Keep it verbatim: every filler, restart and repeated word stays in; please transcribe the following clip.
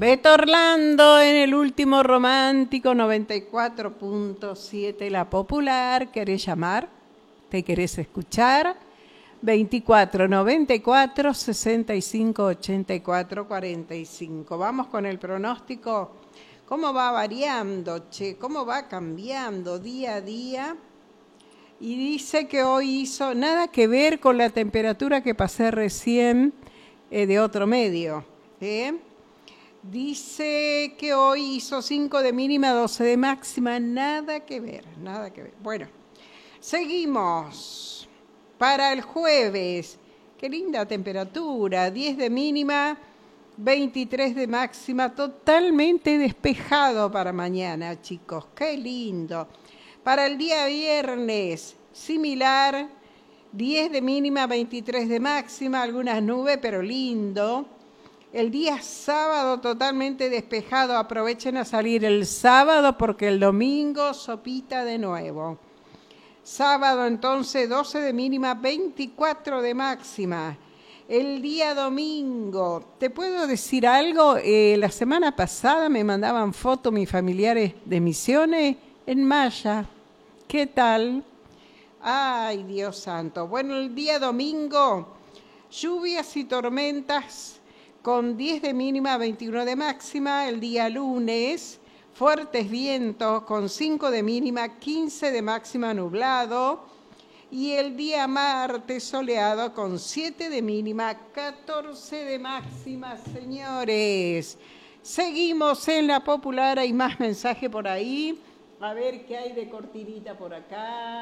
Beto Orlando en el último romántico noventa y cuatro punto siete La Popular. ¿Querés llamar? ¿Te querés escuchar? veinticuatro noventa y cuatro sesenta y cinco ochenta y cuatro cuarenta y cinco. Vamos con el pronóstico. ¿Cómo va variando, che? ¿Cómo va cambiando día a día? Y dice que hoy hizo nada que ver con la temperatura que pasé recién eh, de otro medio. ¿eh? Dice que hoy hizo cinco de mínima, doce de máxima. Nada que ver, nada que ver. Bueno, seguimos. Para el jueves, qué linda temperatura. diez de mínima, veintitrés de máxima. Totalmente despejado para mañana, chicos. Qué lindo. Para el día viernes, similar. diez de mínima, veintitrés de máxima. Algunas nubes, pero lindo. El día sábado totalmente despejado. Aprovechen a salir el sábado porque el domingo sopita de nuevo. Sábado entonces doce de mínima, veinticuatro de máxima. El día domingo, ¿te puedo decir algo? Eh, la semana pasada me mandaban fotos mis familiares de Misiones en Maya. ¿Qué tal? Ay, Dios santo. Bueno, el día domingo, lluvias y tormentas con diez de mínima, veintiuno de máxima. El día lunes, fuertes vientos con cinco de mínima, quince de máxima, nublado. Y el día martes soleado con siete de mínima, catorce de máxima, señores. Seguimos en La Popular, hay más mensaje por ahí. A ver qué hay de cortinita por acá.